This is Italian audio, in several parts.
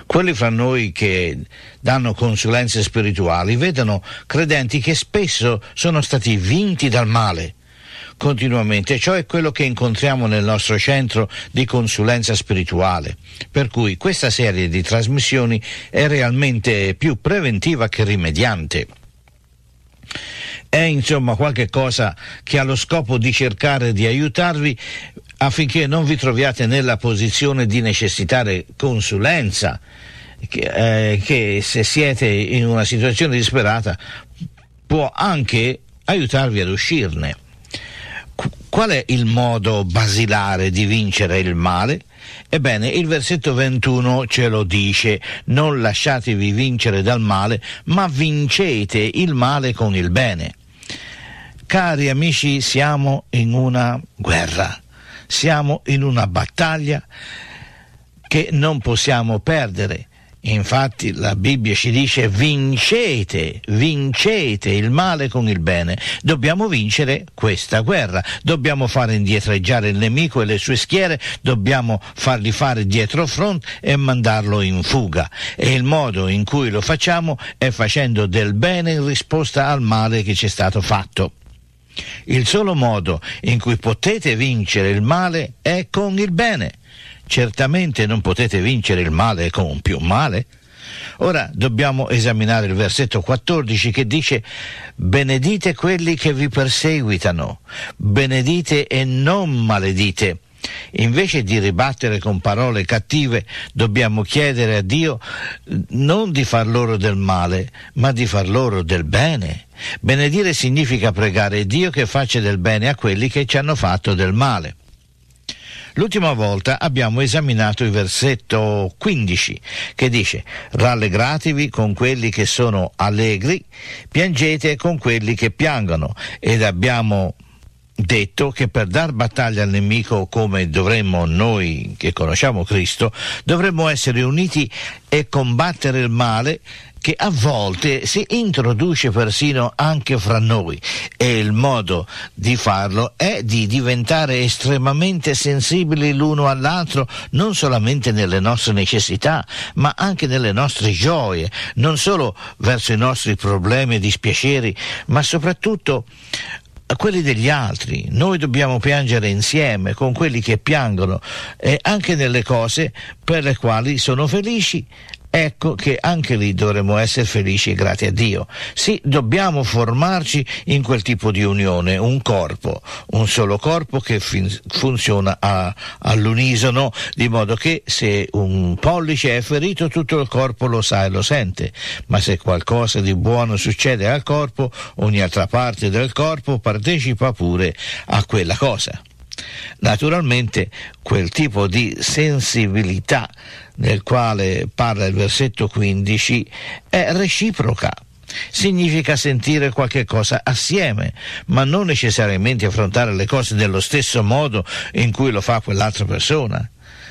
quelli fra noi che danno consulenze spirituali vedono credenti che spesso sono stati vinti dal male continuamente. Ciò è quello che incontriamo nel nostro centro di consulenza spirituale, per cui questa serie di trasmissioni è realmente più preventiva che rimediante. È insomma qualche cosa che ha lo scopo di cercare di aiutarvi affinché non vi troviate nella posizione di necessitare consulenza, che se siete in una situazione disperata può anche aiutarvi ad uscirne. Qual è il modo basilare di vincere il male? Ebbene, il versetto 21 ce lo dice: non lasciatevi vincere dal male, ma vincete il male con il bene. Cari amici, siamo in una guerra, siamo in una battaglia che non possiamo perdere. Infatti la Bibbia ci dice: vincete il male con il bene. Dobbiamo vincere questa guerra, dobbiamo fare indietreggiare il nemico e le sue schiere, dobbiamo fargli fare dietro front e mandarlo in fuga, e il modo in cui lo facciamo è facendo del bene in risposta al male che ci è stato fatto. Il solo modo in cui potete vincere il male è con il bene. Certamente non potete vincere il male con più male. Ora dobbiamo esaminare il versetto 14 che dice: benedite quelli che vi perseguitano, benedite e non maledite. Invece di ribattere con parole cattive, dobbiamo chiedere a Dio non di far loro del male, ma di far loro del bene. Benedire significa pregare Dio che faccia del bene a quelli che ci hanno fatto del male. L'ultima volta abbiamo esaminato il versetto 15 che dice: rallegratevi con quelli che sono allegri, piangete con quelli che piangono, ed abbiamo detto che per dar battaglia al nemico come dovremmo noi che conosciamo Cristo, dovremmo essere uniti e combattere il male che a volte si introduce persino anche fra noi, e il modo di farlo è di diventare estremamente sensibili l'uno all'altro, non solamente nelle nostre necessità, ma anche nelle nostre gioie, non solo verso i nostri problemi e dispiaceri, ma soprattutto a quelli degli altri. Noi dobbiamo piangere insieme con quelli che piangono, e anche nelle cose per le quali sono felici. Ecco che anche lì dovremo essere felici e grati a Dio. Sì, dobbiamo formarci in quel tipo di unione, un corpo, un solo corpo che funziona all'unisono, di modo che se un pollice è ferito tutto il corpo lo sa e lo sente, ma se qualcosa di buono succede al corpo, ogni altra parte del corpo partecipa pure a quella cosa. Naturalmente quel tipo di sensibilità nel quale parla il versetto 15 è reciproca. Significa sentire qualche cosa assieme, ma non necessariamente affrontare le cose nello stesso modo in cui lo fa quell'altra persona.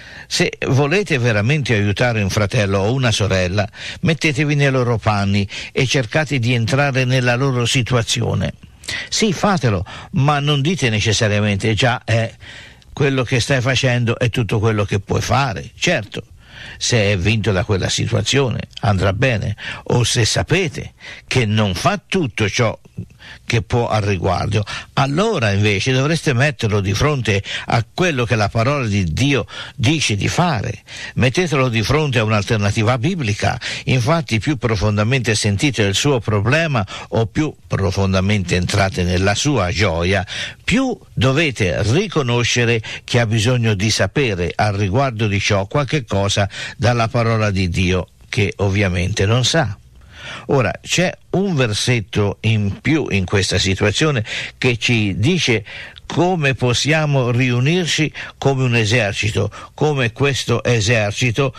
Se volete veramente aiutare un fratello o una sorella, mettetevi nei loro panni e cercate di entrare nella loro situazione. Sì, fatelo, ma non dite necessariamente: già, quello che stai facendo è tutto quello che puoi fare. Certo, se è vinto da quella situazione andrà bene, o se sapete che non fa tutto ciò che può al riguardo, allora invece dovreste metterlo di fronte a quello che la parola di Dio dice di fare. Mettetelo di fronte a un'alternativa biblica. Infatti, più profondamente sentite il suo problema o più profondamente entrate nella sua gioia, più dovete riconoscere che ha bisogno di sapere al riguardo di ciò qualche cosa dalla parola di Dio che ovviamente non sa. Ora, c'è un versetto in più in questa situazione che ci dice come possiamo riunirci come un esercito, come questo esercito